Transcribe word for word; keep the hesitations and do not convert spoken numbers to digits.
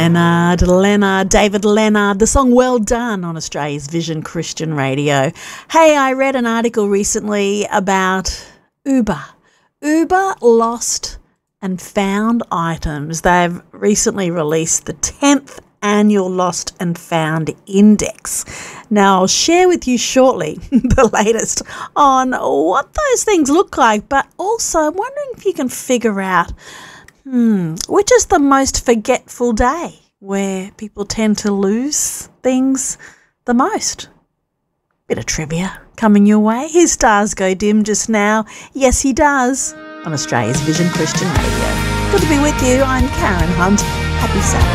Leonard, Leonard, David Leonard, the song Well Done on Australia's Vision Christian Radio. Hey, I read an article recently about Uber. Uber lost and found items. They've recently released the tenth annual Lost and Found Index. Now, I'll share with you shortly the latest on what those things look like, but also I'm wondering if you can figure out Hmm, which is the most forgetful day where people tend to lose things the most? Bit of trivia coming your way. His stars go dim just now. Yes, he does. On Australia's Vision Christian Radio. Good to be with you. I'm Karen Hunt. Happy Saturday.